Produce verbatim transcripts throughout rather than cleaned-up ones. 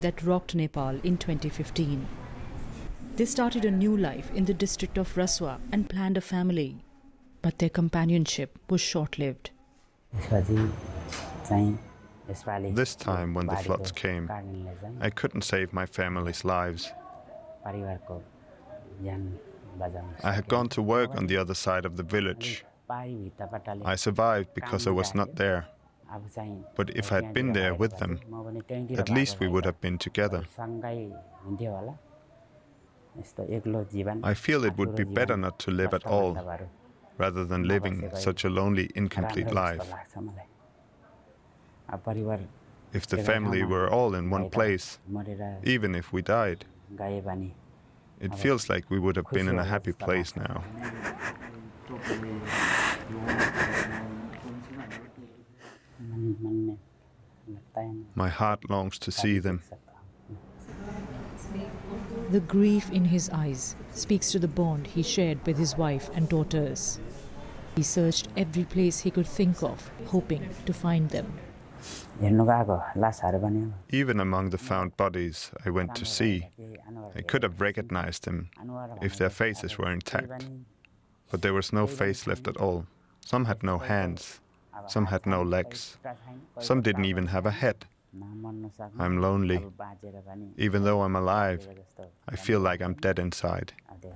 that rocked Nepal in twenty fifteen. They started a new life in the district of Raswa and planned a family. But their companionship was short-lived. This time, when the floods came, I couldn't save my family's lives. I had gone to work on the other side of the village. I survived because I was not there. But if I'd been there with them, at least we would have been together. I feel it would be better not to live at all, rather than living such a lonely, incomplete life. If the family were all in one place, even if we died, it feels like we would have been in a happy place now. My heart longs to see them. The grief in his eyes speaks to the bond he shared with his wife and daughters. He searched every place he could think of, hoping to find them. Even among the found bodies I went to see, I could have recognized them if their faces were intact. But there was no face left at all. Some had no hands, some had no legs, some didn't even have a head. I'm lonely. Even though I'm alive, I feel like I'm dead inside.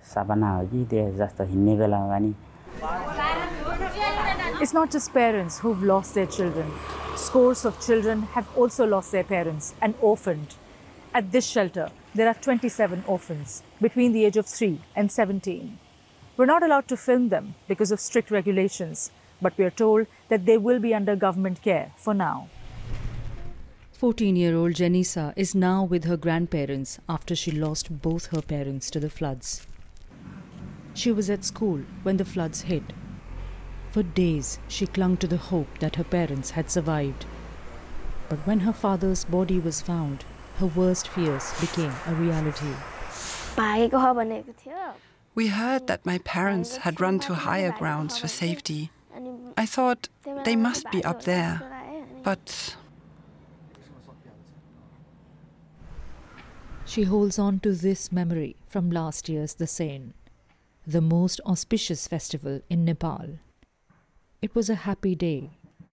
It's not just parents who've lost their children. Scores of children have also lost their parents and orphaned. At this shelter, there are twenty-seven orphans between the age of three and seventeen. We're not allowed to film them because of strict regulations, but we are told that they will be under government care for now. fourteen-year-old Janisa is now with her grandparents after she lost both her parents to the floods. She was at school when the floods hit. For days, she clung to the hope that her parents had survived. But when her father's body was found, her worst fears became a reality. We heard that my parents had run to higher grounds for safety. I thought they must be up there, but... She holds on to this memory from last year's Dasain, the most auspicious festival in Nepal. It was a happy day.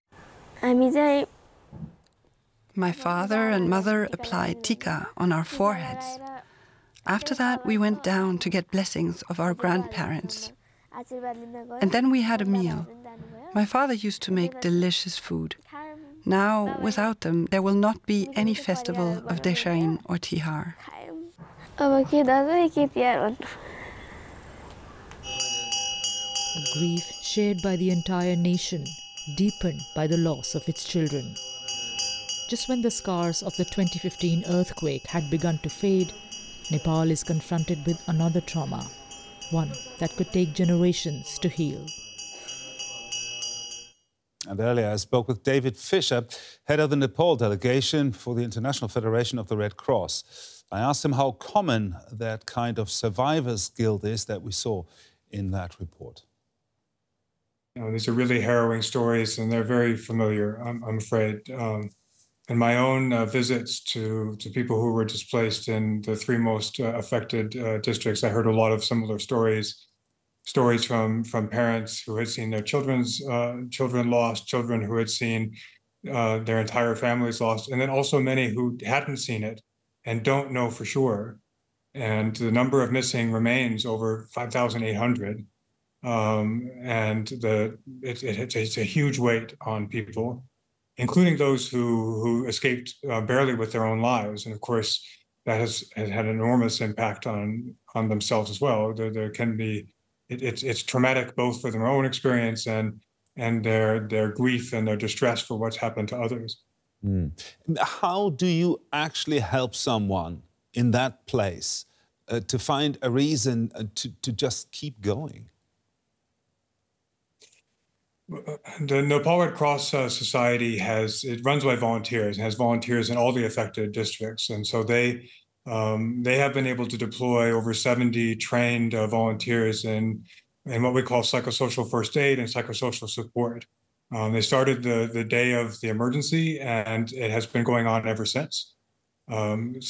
My father and mother applied tika on our foreheads. After that, we went down to get blessings of our grandparents. And then we had a meal. My father used to make delicious food. Now, without them, there will not be any festival of Dasain or Tihar. A grief shared by the entire nation, deepened by the loss of its children. Just when the scars of the twenty fifteen earthquake had begun to fade, Nepal is confronted with another trauma, one that could take generations to heal. And earlier I spoke with David Fisher, head of the Nepal delegation for the International Federation of the Red Cross. I asked him how common that kind of survivor's guilt is that we saw in that report. You know, these are really harrowing stories, and they're very familiar, I'm, I'm afraid. Um, in my own uh, visits to, to people who were displaced in the three most uh, affected uh, districts, I heard a lot of similar stories. Stories from, from parents who had seen their children's uh, children lost, children who had seen uh, their entire families lost, and then also many who hadn't seen it and don't know for sure. And the number of missing remains over five thousand eight hundred. Um, and the, it, it, it's a huge weight on people, including those who, who escaped uh, barely with their own lives. And of course, that has, has had an enormous impact on, on themselves as well. There, there can be It, it's it's traumatic both for their own experience and and their their grief and their distress for what's happened to others. Mm. How do you actually help someone in that place uh, to find a reason uh, to to just keep going? The Nepal Red Cross uh, Society has it runs by volunteers and has volunteers in all the affected districts, and so they. Um, they have been able to deploy over seventy trained uh, volunteers in, in what we call psychosocial first aid and psychosocial support. Um, they started the, the day of the emergency, and it has been going on ever since. Um,